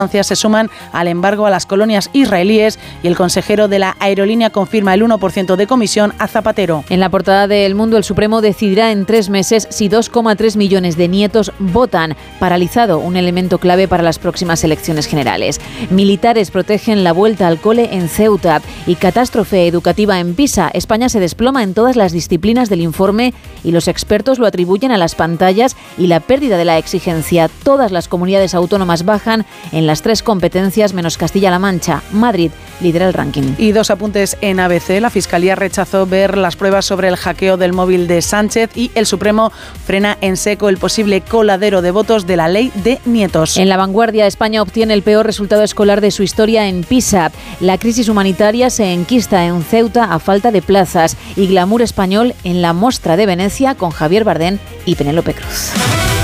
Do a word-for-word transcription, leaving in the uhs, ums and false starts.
se suman al embargo a las colonias israelíes y el consejero de la aerolínea confirma el uno por ciento de comisión a Zapatero. En la portada de El Mundo, el Supremo decidirá en tres meses si dos coma tres millones de nietos votan, paralizado un elemento clave para las próximas elecciones generales. Militares protegen la vuelta al cole en Ceuta y catástrofe educativa en Pisa. España se desploma en todas las disciplinas del informe y los expertos lo atribuyen a las pantallas y la pérdida de la exigencia. Todas las comunidades autónomas bajan en las tres competencias menos Castilla-La Mancha. Madrid lidera el ranking. Y dos apuntes en A B C. La Fiscalía rechazó ver las pruebas sobre el hackeo del móvil de Sánchez y el Supremo frena en seco el posible coladero de votos de la ley de nietos. En La Vanguardia, España obtiene el peor resultado escolar de su historia en PISA. La crisis humanitaria se enquista en Ceuta a falta de plazas y glamour español en la Mostra de Venecia con Javier Bardem y Penélope Cruz.